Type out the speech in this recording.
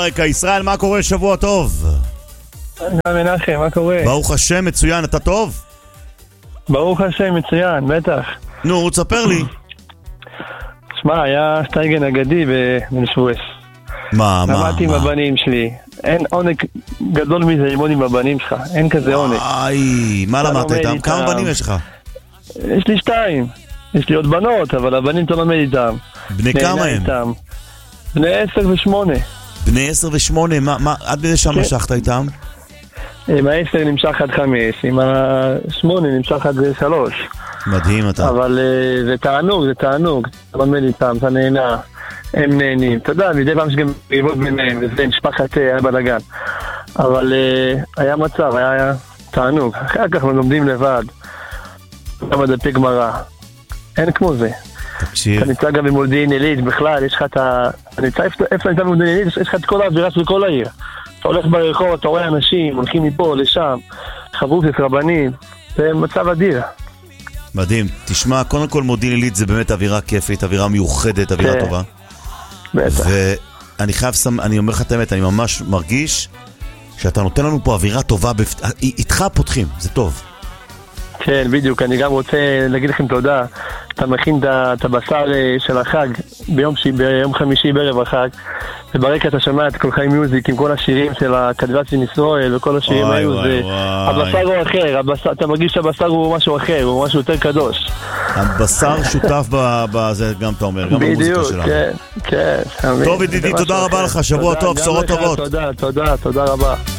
רקע ישראל, מה קורה? שבוע טוב. מנחם, מה קורה? ברוך השם, מצוין, אתה טוב? ברוך השם, מצוין, בטח. נו, תספר לי. שמע, היה שטייגן אגדי בבן שבועס. מה? למדתי עם הבנים שלי. אין עונג גדול מזה ללמוד עם הבנים שלך. אין כזה עונג. מה למדת איתם? כמה בנים יש לך? יש לי 2. יש לי עוד בנות, אבל הבנים אתה לומד איתם. בני כמה הם? בני 10 ו8. בני 10 ו8, עד בני שם משכת איתם? עם ה10 נמשך עד 5, עם ה8 נמשך עד 3. מדהים אתה. אבל זה תענוג, אתה לומד איתם, אתה נהנה, הם נהנים. אתה יודע, מדי פעם שגם ריבות ביניהם, וזה משפחת היה בלגן. אבל היה מצב, היה תענוג. אחר כך לומדים לבד. כמה דפי גמרא. אין כמו זה. תקשיב. אתה נמצא גם במודיעין עילית, בכלל, יש לך את ה... איפה אתה נמצא במודיעין עילית? יש לך את כל האווירה של כל העיר. אתה הולך ברחוב, אתה רואה אנשים, הולכים מפה, לשם, חברות רבנים, זה מצב אדיר. מדהים. תשמע, קודם כל מודיעין עילית זה באמת אווירה כיפית, אווירה מיוחדת, אווירה טובה. בטח. ואני חייב, אני אומר לך את האמת, אני ממש מרגיש שאתה נותן לנו פה אווירה טובה, איתך פותחים, זה טוב. כן, בדיוק, אני גם רוצה להגיד לכם תודה. אתה מכין את הבשר של החג ביום חמישי בערב החג, וברקע אתה שומע את כל חיים מיוזיק עם כל השירים של הכתבת של ישראל וכל השירים האלו. הבשר הוא אחר, אתה מרגיש שהבשר הוא משהו אחר, הוא משהו יותר קדוש. הבשר שותף בזה, גם אתה אומר, גם במוזיקה שלנו. בדיוק, כן. טוב ידידי, תודה רבה לך, שבוע טוב, בשורות טובות. תודה רבה.